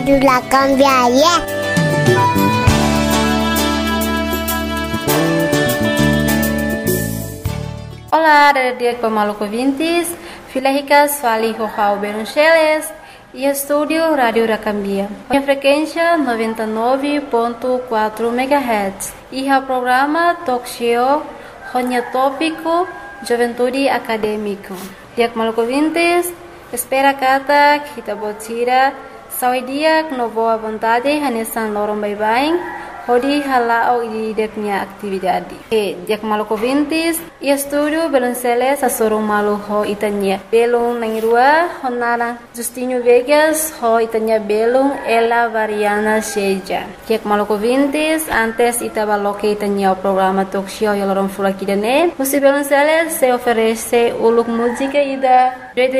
La cambiaria. Olá, dia Pamaluco Vintes, Filahicas Fali Rojao Beruncheles e Estúdio Rádio Racambia. Minha frequência 99.4 MHz e o programa Talk Show Ronya Tópico Juventude Acadêmico. Dia Pamaluco Vintes, espera kata kita botira saudia no boa vontade hanesan lorong bye-bye. Hodi halao idideknya atividade. Dia Pamaluco Vintes, e estúdio Belunceles asorong malu ho itanya. Belung nangirua honara Justinho Vegas ho itanya belung ela variana seja. Dia Pamaluco Vintes, antes itabaloke itanya o programa talk show yolorong fulakidane. Musi Belunceles se oferece uluk música ida